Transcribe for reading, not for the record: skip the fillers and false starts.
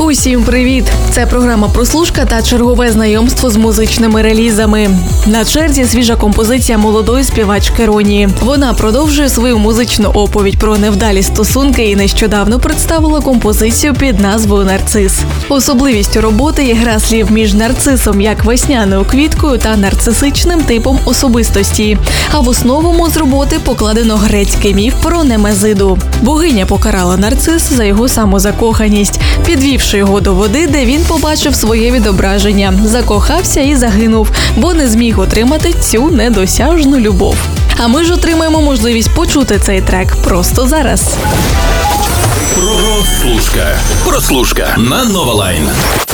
Усім привіт! Це програма «Прослушка» та чергове знайомство з музичними релізами. На черзі свіжа композиція молодої співачки Роні. Вона продовжує свою музичну оповідь про невдалі стосунки і нещодавно представила композицію під назвою «Нарцис». Особливістю роботи є гра слів між нарцисом як весняною квіткою та нарцисичним типом особистості. А в основу муз роботи покладено грецький міф про Немезиду. Богиня покарала нарциса за його самозакоханість, підвівши його до води, де він побачив своє відображення, закохався і загинув, бо не зміг отримати цю недосяжну любов. А ми ж отримаємо можливість почути цей трек просто зараз. Прослушка на Нова Лайн.